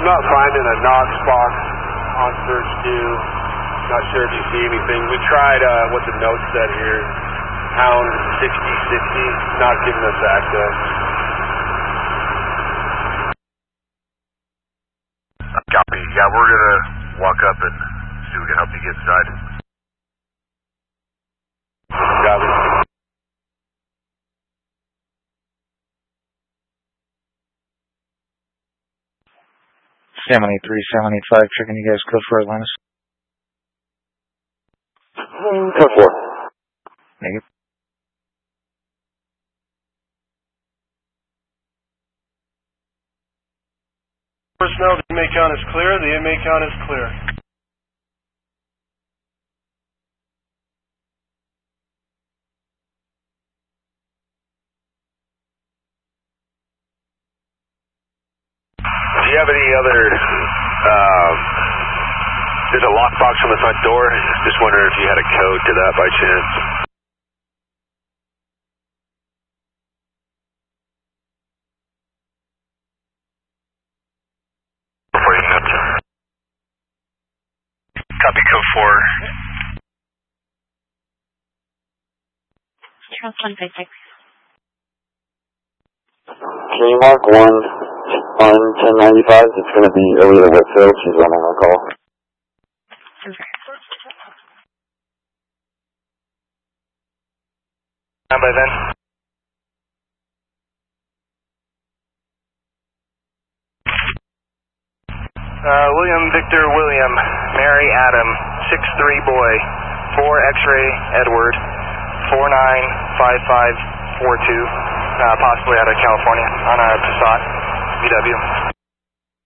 not finding a Knox box on search 2. Not sure if you see anything. We tried what the note said here, pound 6060, not giving us access. Copy. Yeah, we're going to walk up and see if we can help you get inside. Copy. 783, 785, checking you guys code for Atlantis. Code 4. Negative. Personnel, the inmate count is clear. The inmate count is clear. Do you have any other, there's a lockbox on the front door. Just wondering if you had a code to that by chance. Copy code 4. Charles 156. Can you mark 1 on 1095? It's going to be Aaliyah Whitfield. She's running on call. Stand by then. William Victor William, Mary Adam, 6'3" boy, 4 X-ray Edward, 495542, possibly out of California on a Passat VW.